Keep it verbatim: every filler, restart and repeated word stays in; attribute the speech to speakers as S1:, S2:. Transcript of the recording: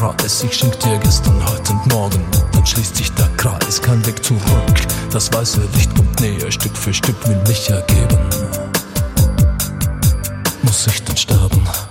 S1: Kreis. Ich schenk dir gestern, heute und morgen, dann schließt sich der Kreis. Kein Weg zurück, das weiße Licht kommt näher. Stück für Stück will mich ergeben. Muss ich denn sterben?